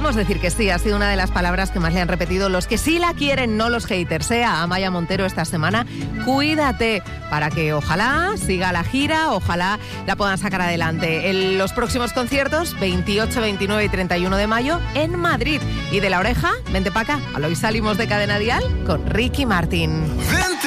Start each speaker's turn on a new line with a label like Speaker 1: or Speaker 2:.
Speaker 1: podemos decir que sí, ha sido una de las palabras que más le han repetido los que sí la quieren, no los haters, a Amaia Montero esta semana. Cuídate, para que ojalá siga la gira, ojalá la puedan sacar adelante. En los próximos conciertos, 28, 29 y 31 de mayo, en Madrid. Y de La Oreja, vente para acá. Hoy salimos de Cadena Dial con Ricky Martin.